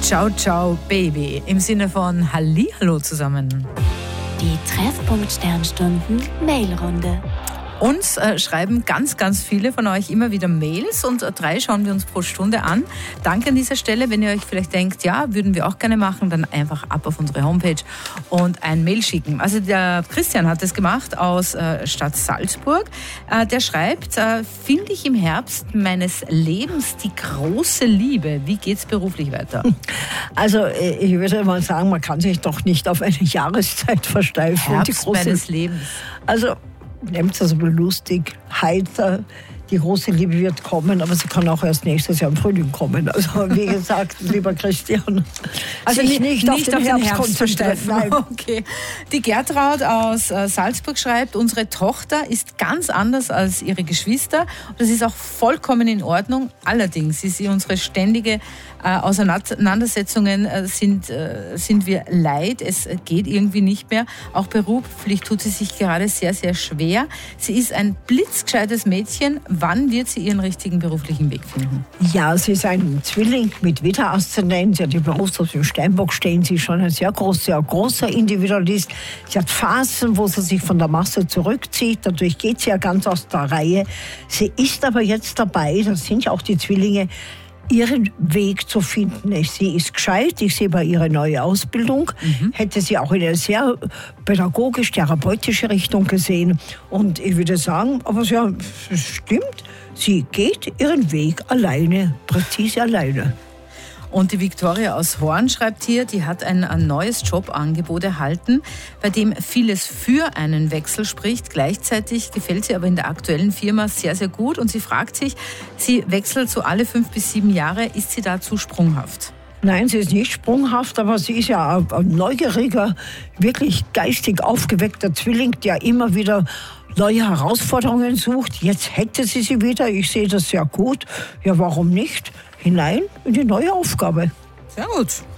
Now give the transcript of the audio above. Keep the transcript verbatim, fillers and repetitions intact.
Ciao, ciao, Baby. Im Sinne von Hallihallo zusammen. Die Treffpunkt-Sternstunden Mailrunde. Uns äh, schreiben ganz, ganz viele von euch immer wieder Mails und äh, drei schauen wir uns pro Stunde an. Danke an dieser Stelle, wenn ihr euch vielleicht denkt, ja, würden wir auch gerne machen, dann einfach ab auf unsere Homepage und ein Mail schicken. Also der Christian hat das gemacht aus äh, Stadt Salzburg. Äh, der schreibt, äh, finde ich im Herbst meines Lebens die große Liebe. Wie geht's beruflich weiter? Also ich würde mal sagen, man kann sich doch nicht auf eine Jahreszeit versteifen. Herbst die große, meines Lebens. Also nehmt es aber lustig, heiter. Die große Liebe wird kommen, aber sie kann auch erst nächstes Jahr im Frühling kommen. Also wie gesagt, lieber Christian, also sich nicht, nicht auf den, auf den Herbst, Herbst konzentrieren. Nein. Okay. Die Gertraud aus äh, Salzburg schreibt, unsere Tochter ist ganz anders als ihre Geschwister. Das ist auch vollkommen in Ordnung. Allerdings ist sie unsere ständige äh, Auseinandersetzungen äh, sind, äh, sind wir leid. Es geht irgendwie nicht mehr. Auch beruflich tut sie sich gerade sehr, sehr schwer. Sie ist ein blitzgescheites Mädchen. Wann wird sie ihren richtigen beruflichen Weg finden? Ja, sie ist ein Zwilling mit Widder-Aszendent. Sie hat die Berufsgruppe im Steinbock stehen. Sie ist schon ein sehr großer, sehr großer Individualist. Sie hat Phasen, wo sie sich von der Masse zurückzieht. Dadurch geht sie ja ganz aus der Reihe. Sie ist aber jetzt dabei, das sind ja auch die Zwillinge, ihren Weg zu finden. Sie ist gescheit. Ich sehe bei ihrer neuen Ausbildung, mhm. hätte sie auch in eine sehr pädagogisch-therapeutische Richtung gesehen. Und ich würde sagen, aber ja, es stimmt, sie geht ihren Weg alleine, präzise alleine. Und die Viktoria aus Horn schreibt hier, die hat ein, ein neues Jobangebot erhalten, bei dem vieles für einen Wechsel spricht. Gleichzeitig gefällt sie aber in der aktuellen Firma sehr, sehr gut. Und sie fragt sich, sie wechselt so alle fünf bis sieben Jahre. Ist sie da zu sprunghaft? Nein, sie ist nicht sprunghaft, aber sie ist ja ein neugieriger, wirklich geistig aufgeweckter Zwilling, der immer wieder neue Herausforderungen sucht. Jetzt hätte sie sie wieder. Ich sehe das sehr gut. Ja, warum nicht? Hinein in die neue Aufgabe. Sehr gut.